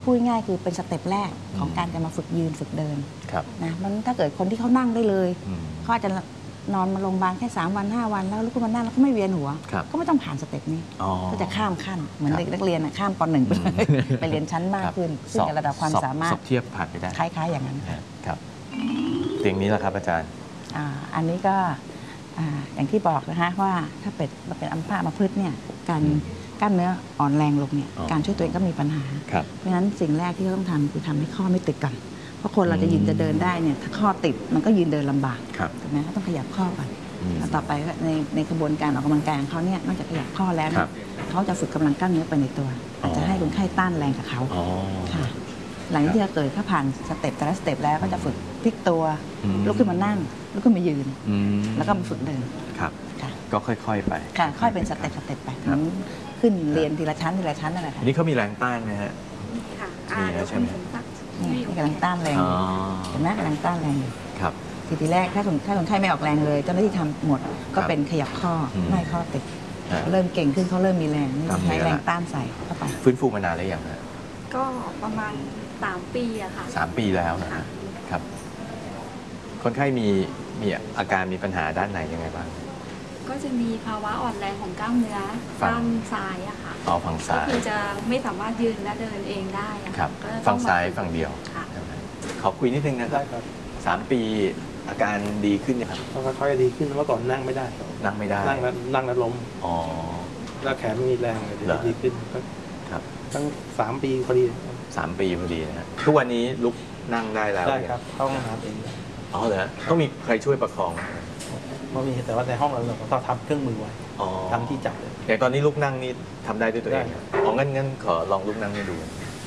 พูดง่ายคือเป็นสเต็ปแรกของการจะมาฝึกยืนฝึกเดินนะมันถ้าเกิดคนที่เขานั่งได้เลยเขาอาจจะนอนมาโรงพยาบาลแค่3 วัน 5 วันแล้วลุกขึ้นมานั่งแล้วก็ไม่เวียนหัวก็ไม่ต้องผ่านสเต็ปนี้ก็จะข้ามขั้นเหมือนเด็กนักเรียนข้ามป .1 ไปเลยไปเรียนชั้นมากขึ้นซึ่งระดับความสามารถสอบเทียบผ่านไปได้คล้ายๆอย่างนั้นครับเตียงนี้แหละครับอาจารย์อันนี้ก็อย่างที่บอกนะคะว่าถ้าเป็นอัมพาตมาพืชเนี่ยการกล้ามเนื้ออ่อนแรงลงเนี่ยการช่วยตัวเองก็มีปัญหาเพราะฉะนั้นสิ่งแรกที่เขาต้องทำคือทำให้ข้อไม่ติดกันเพราะคนเราจะยืนจะเดินได้เนี่ยถ้าข้อติดมันก็ยืนเดินลำบากถูกไหมเขาต้องขยับข้อก่อนต่อไปในกระบวนการออกกำลังกายของเขาเนี่ยนอกจากขยับข้อแล้วเขาจะฝึกกำลังกล้ามเนื้อไปในตัวอาจจะให้คนไข้ต้านแรงกับเขาค่ะหลังที่จะเกิดถ้าผ่านสเต็ปแต่ละสเต็ปแล้วก็จะฝึกพลิกตัวลุกขึ้นมานั่งลุกขึ้นมายืนแล้วก็มาฝึกเดินครับก็ค่อยๆไปค่ะค่อยเป็นสเต็ปไปขึ้นเรียนทีละชั้นนั่นแหละค่ะนี่เขามีแรงต้านไหมฮะมีนะใช่ไหมนี่กำลังต้านแรงเห็นไหมกำลังต้านแรงครับทีแรกถ้าคนไข้ไม่ออกแรงเลยเจ้าหน้าที่ทำหมดก็เป็นขยับข้อไม่ข้อติดเริ่มเก่งขึ้นเขาเริ่มมีแรงนี่ใช้แรงต้านใส่เข้าไปฟื้นฟูมานานแล้วยังฮะก็ประมาณ3 ปีอะค่ะ 3 ปีแล้วนะครับคนไข้มีอาการมีปัญหาด้านไหนยังไงบ้างก็จะมีภาวะอ่อนแรงของกล้ามเนื้อด้านซ้ายอะค่ะฝั่งซ้ายก็คือจะไม่สามารถยืนและเดินเองได้ครับฝั่งซ้ายฝั่งเดียวขอคุยนิดนึงนะครับ3 ปีอาการดีขึ้นยังครับค่อยๆดีขึ้นเมื่อก่อนนั่งไม่ได้นั่งแล้วล้มแล้วแขนไม่มีแรงเลยดีขึ้นครับตั้ง3 ปีพอดี 3 ปีพอดีนะทุกวันนี้ลุกนั่งได้แล้วได้ครับเข้าห้องน้ำเองเหรอต้องมีใครช่วยประคองไม่มีแต่ว่าในห้องเราต้องทำเครื่องมือไว้ทำที่จับเลยอย่างตอนนี้ลุกนั่งนี่ทำได้ด้วยตัวเองงั้นขอลองลุกนั่งให้ดู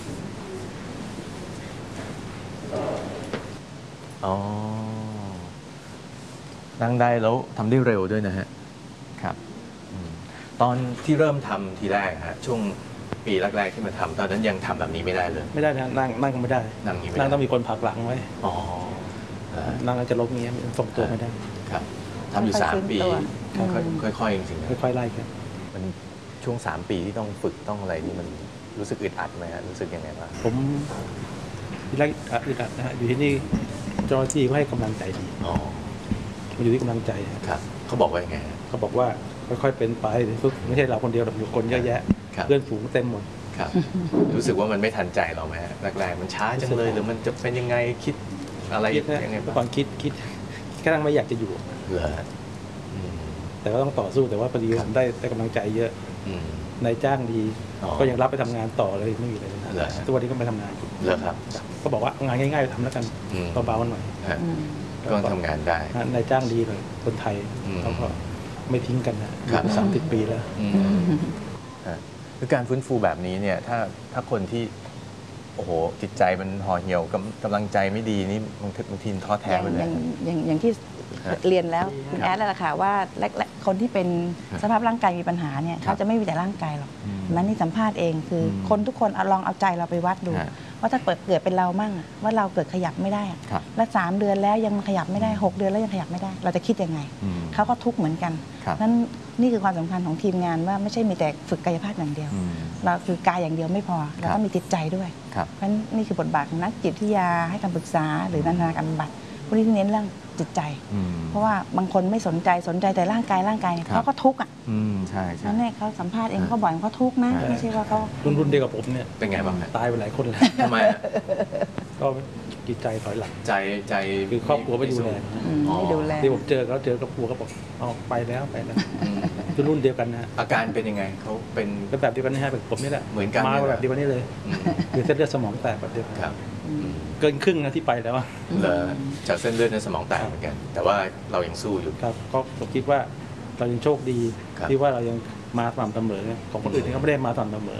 นั่งได้แล้วทำได้เร็วด้วยนะฮะครับตอนที่เริ่มทำทีแรกฮะช่วงปีแรกๆที่มาทำตอนนั้นยังทำแบบนี้ไม่ได้เลยไม่ได้นะนั่งไม่ได้นั่งต้องมีคนผลักหลังไว้นั่งจะล้มเงี้ยส่งตัวไม่ได้ครับทำอยู่3 ปีค่อยๆจริงๆค่อยๆไล่ครับมันช่วง3 ปีที่ต้องฝึกต้องอะไรนี่มันรู้สึกอึดอัดไหมฮะรู้สึกยังไงบ้างผมที่แรกอึดอัดนะฮะอยู่ที่นี่เจ้าหน้าที่ก็ให้กำลังใจดีมันอยู่ที่กำลังใจครับเขาบอกว่ายังไงเขาบอกว่าค่อยๆเป็นไปไม่ใช่เราคนเดียวหรอกอยู่คนเยอะแยะเพื่อนฝูงเต็มหมดครับรู้สึกว่ามันไม่ทันใจเราไหมแรกๆมันช้าจังเลยหรือมันจะเป็นยังไงคิดอะไรยังไงเมื่อก่อนคิดแค่ไม่อยากจะอยู่เหรอแต่ก็ต้องต่อสู้แต่ว่าพอดีผมได้กำลังใจเยอะนายจ้างดีก็ยังรับไปทำงานต่อเลยไม่มีอะไรเลยทุกวันนี้ก็ไปทำงานเหรอครับก็บอกว่างานง่ายๆทำแล้วกันเบาๆหน่อยก็ทำงานได้นายจ้างดีเลยคนไทยเขาก็ไม่ทิ้งกันนะ30 ปีแล้วคือการฟื้นฟูแบบนี้เนี่ยถ้าคนที่โอ้โหจิตใจมันห่อเหี่ยวกำลังใจไม่ดีนี่บางทีท้อแท้ไปเลยอย่างที่เรียนแล้วคุณแอดแล้วล่ะค่ะว่าคนที่เป็นสภาพร่างกายมีปัญหาเนี่ยเขาจะไม่มีแต่ร่างกายหรอกมันนี่สัมภาษณ์เองคือคนทุกคนลองเอาใจเราไปวัดดูว่าถ้าเกิดเป็นเรามั่งว่าเราเกิดขยับไม่ได้และ3 เดือนแล้วยังขยับไม่ได้6 เดือนแล้วยังขยับไม่ได้เราจะคิดยังไงเขาก็ทุกข์เหมือนกันนั้นนี่คือความสำคัญของทีมงานว่าไม่ใช่มีแต่ฝึกกายภาพอย่างเดียวเราคือกายอย่างเดียวไม่พอเราต้องมีจิตใจด้วยเพราะฉะนั้นนี่คือบทบาทของนักจิตวิทยาให้คำปรึกษาหรือนันทนาการบำบัดพวกนี้ที่เน้นเรื่องจิตใจเพราะว่าบางคนไม่สนใจแต่ร่างกายเนี่ยเขาก็ทุกข์ใช่นั่นแหละเขาสัมภาษณ์เองเขาบ่อยเขาทุกข์นะไม่ใช่ว่าเขารุ่นเดียวกับผมเนี่ยเป็นไงบ้างตายไปหลายคนแล้วทำไมก็จิตใจถอยหลังใจคือครอบครัวไม่ดูแลที่ผมเจอเขาครอบครัวเขาบอกไปแล้วคือรุ่นเดียวกันนะอาการเป็นยังไงเขาเป็นแบบเดียวกันนะฮะแบบผมนี่แหละเหมือนกันมาแบบเดียวกันนี่เลยคือเส้นเลือดสมองแตกแบบเดียวกันเกินครึ่งนะที่ไปแล้วจากเส้นเลือดในสมองแตกเหมือนกันแต่ว่าเรายังสู้อยู่ครับก็ผมคิดว่าเรายังโชคดีที่ว่าเรายังมาสม่ำเสมอของคนอื่นเขาไม่ได้มาสม่ำเสมอ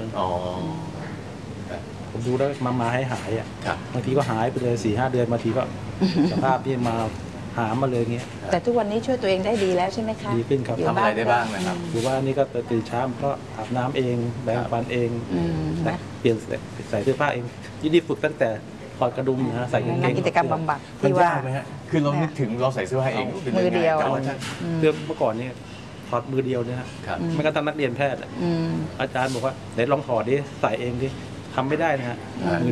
ผมดูแล้วมาให้หายอ่ะบางทีก็หายไปเลย4-5 เดือนบางทีก็สภาพที่มาหามาเลยเงี้ยแต่ทุกวันนี้ช่วยตัวเองได้ดีแล้วใช่ไหมคะดีขึ้นครับทำอะไรได้บ้างนะครับคือว่านี่ก็ตื่นเช้าก็อาบน้ำเองแปรงฟันเองเปลี่ยนใส่เสื้อผ้าเองที่ฝึกตั้งแต่ถอดกระดุมนะใส่กางเกงกิจกรรมบำบัดที่ว่าคือเรานึกถึงเราใส่เสื้อผ้าเองมือเดียวเมื่อก่อนนี่ถอดมือเดียวเนี่ยไม่กระทั่งนักเรียนแพทย์อาจารย์บอกว่าไหนลองถอดดิใส่เองดิทำไม่ได้นะฮะมือ